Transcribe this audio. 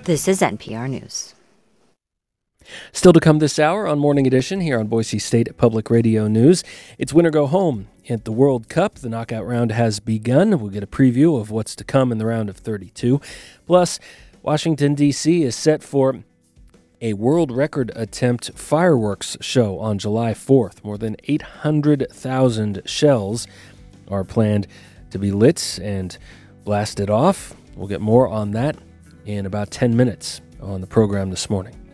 This is NPR News. Still to come this hour on Morning Edition here on Boise State Public Radio News. It's win or go home at the World Cup. The knockout round has begun. We'll get a preview of what's to come in the round of 32. Plus, Washington, D.C. is set for a world record attempt fireworks show on July 4th. More than 800,000 shells are planned to be lit and blasted off. We'll get more on that in about 10 minutes on the program this morning.